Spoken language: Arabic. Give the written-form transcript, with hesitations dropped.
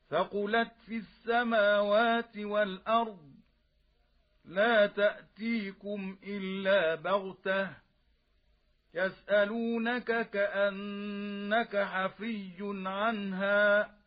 ثقلت في السماوات والأرض لا تأتيكم إلا بغتة يسألونك كأنك حفي عنها